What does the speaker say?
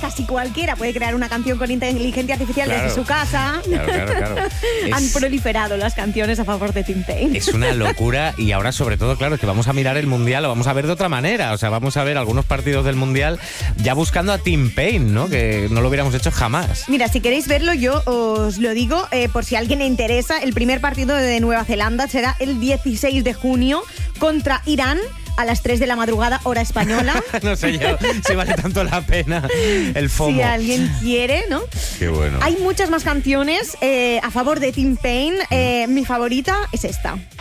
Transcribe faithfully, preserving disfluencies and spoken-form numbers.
casi cualquiera puede crear una canción con inteligencia artificial Claro. desde su casa. Claro, claro, claro. Han Es- proliferado las canciones a favor de Tim Payne. Es una locura y ahora sobre todo, claro, es que vamos a mirar el Mundial, lo vamos a ver de otra manera, o sea, vamos a ver algunos partidos del Mundial ya buscando a Tim Payne, ¿no? Que no lo hubiéramos hecho jamás. Mira, si queréis verlo, yo os lo digo, eh, por si a alguien le interesa, el primer partido de Nueva Zelanda será el dieciséis de junio contra Irán a las tres de la madrugada, hora española. No sé yo si vale tanto la pena el FOMO. Si alguien quiere, ¿no? Qué bueno. Hay muchas más canciones eh, a favor de Tim Payne. Eh, mi favorita es esta.